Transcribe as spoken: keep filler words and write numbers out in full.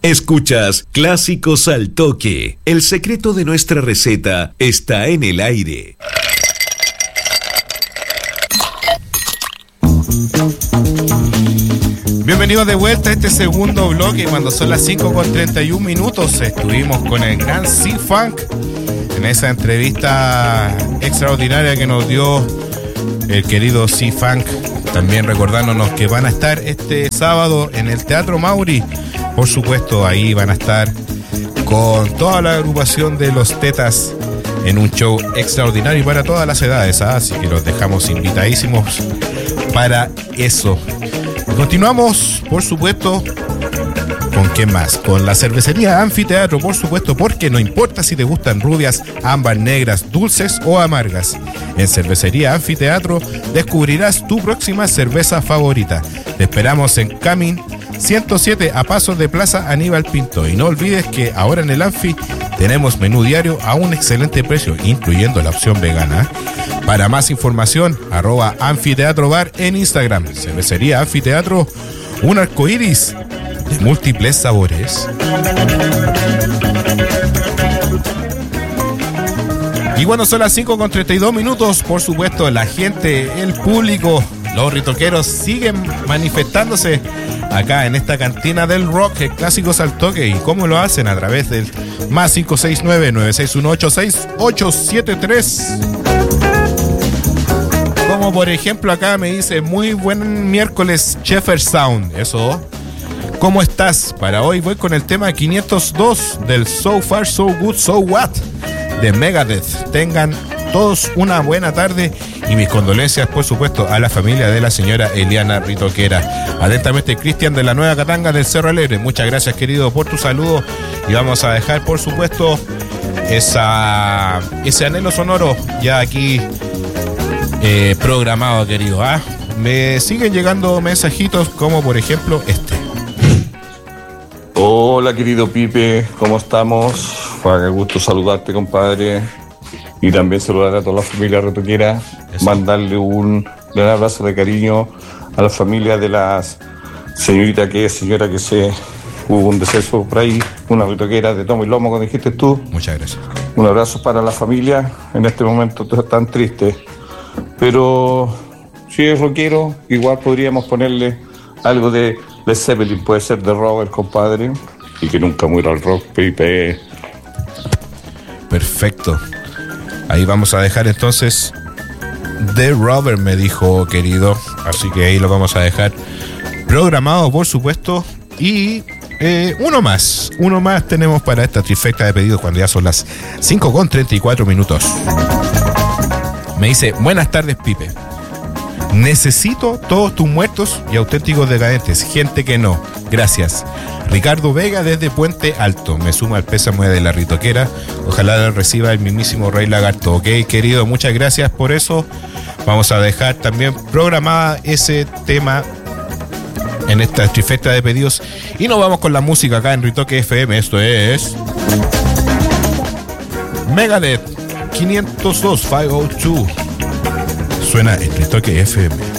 Escuchas Clásicos al Toque. El secreto de nuestra receta está en el aire. Bienvenidos de vuelta a este segundo bloque. Cuando son las cinco con treinta y un minutos, estuvimos con el gran C-Funk en esa entrevista extraordinaria que nos dio el querido C-Funk. También recordándonos que van a estar este sábado en el Teatro Mauri. Por supuesto, ahí van a estar con toda la agrupación de Los Tetas en un show extraordinario para todas las edades, ¿ah? Así que los dejamos invitadísimos para eso. Continuamos, por supuesto, ¿con qué más? Con la cervecería Anfiteatro, por supuesto, porque no importa si te gustan rubias, ámbar, negras, dulces o amargas. En Cervecería Anfiteatro descubrirás tu próxima cerveza favorita. Te esperamos en Camin ciento siete a pasos de Plaza Aníbal Pinto. Y no olvides que ahora en el Anfi tenemos menú diario a un excelente precio, incluyendo la opción vegana. Para más información, arroba Anfiteatro Bar en Instagram. Cervecería Anfiteatro, un arcoíris de múltiples sabores. Y bueno, son las cinco con treinta y dos minutos, por supuesto, la gente, el público, los ritoqueros siguen manifestándose acá en esta cantina del rock, el Clásicos al Toque. ¿Y cómo lo hacen? A través del más cinco seis nueve, nueve seis uno ocho, seis ocho siete tres. Como por ejemplo acá me dice, muy buen miércoles, Sheffer Sound. Eso. ¿Cómo estás? Para hoy voy con el tema quinientos dos del So Far So Good So What de Megadeth. Tengan todos una buena tarde y mis condolencias, por supuesto, a la familia de la señora Eliana Ritoquera. Atentamente, Cristian de la Nueva Catanga del Cerro Alegre. Muchas gracias, querido, por tu saludo. Y vamos a dejar, por supuesto, esa, ese anhelo sonoro ya aquí eh, programado, querido. ¿ah? Me siguen llegando mensajitos como, por ejemplo, este. Hola, querido Pipe, ¿cómo estamos? Qué gusto saludarte, compadre. Y también saludar a toda la familia ritoquera, mandarle un gran abrazo de cariño a la familia de la señorita que es señora que se hubo un deceso por ahí, una ritoquera de tomo y lomo, como dijiste tú. Muchas gracias. Un abrazo para la familia en este momento tan triste. Pero si es rockero, igual podríamos ponerle algo de Led Zeppelin, puede ser de Robert, compadre, y que nunca muera el rock, Pipe. Perfecto. Ahí vamos a dejar entonces The Robert, me dijo, querido. Así que ahí lo vamos a dejar programado, por supuesto. Y eh, uno más, uno más tenemos para esta trifecta de pedidos cuando ya son las cinco con treinta y cuatro minutos. Me dice, buenas tardes, Pipe. Necesito todos tus muertos y auténticos decadentes. Gente que no. Gracias. Ricardo Vega desde Puente Alto. Me suma al pésame de la ritoquera. Ojalá lo reciba el mismísimo Rey Lagarto. Ok, querido, muchas gracias por eso. Vamos a dejar también programada ese tema en esta trifecta de pedidos. Y nos vamos con la música acá en Ritoque F M. Esto es Megadeth quinientos dos, quinientos dos. Suena en Ritoque F M.